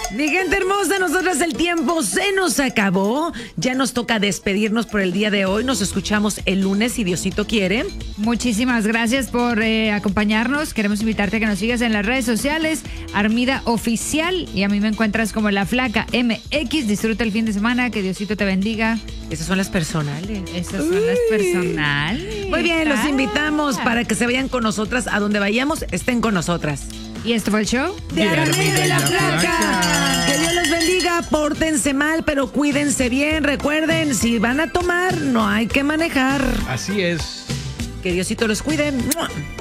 Mi gente hermosa, nosotras el tiempo se nos acabó. Ya nos toca despedirnos por el día de hoy. Nos escuchamos el lunes, si Diosito quiere. Muchísimas gracias por acompañarnos. Queremos invitarte a que nos sigas en las redes sociales, Armida Oficial, y a mí me encuentras como La Flaca MX. Disfruta el fin de semana, que Diosito te bendiga. Esas son las personales. Esas son las personales. Muy bien, los invitamos para que se vayan con nosotras. A donde vayamos, estén con nosotras. Y esto fue el show de Armida y La Flaca. Que Dios los bendiga, pórtense mal, pero cuídense bien. Recuerden, si van a tomar, no hay que manejar. Así es. Que Diosito los cuide.